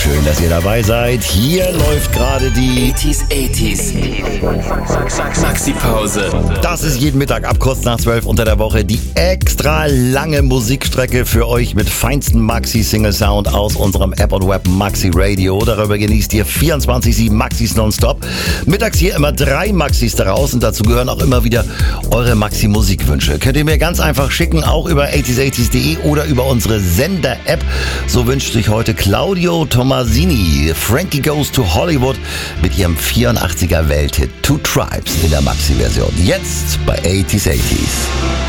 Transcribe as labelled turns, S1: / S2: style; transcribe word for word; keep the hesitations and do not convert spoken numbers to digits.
S1: Schön, dass ihr dabei seid. Hier läuft gerade die
S2: achtziger, achtziger Maxi-Pause.
S1: Das ist jeden Mittag ab kurz nach zwölf unter der Woche die extra lange Musikstrecke für euch mit feinstem Maxi-Single-Sound aus unserem App und Web Maxi Radio. Darüber genießt ihr vierundzwanzig sieben Maxis nonstop. Mittags hier immer drei Maxis daraus und dazu gehören auch immer wieder eure Maxi-Musikwünsche. Könnt ihr mir ganz einfach schicken, auch über achtziger achtzig punkt de oder über unsere Sender-App. So wünscht sich heute Claudio Tomasini Frankie Goes to Hollywood mit ihrem vierundachtziger Welthit Two Tribes in der Maxi-Version. Jetzt bei achtziger achtzig.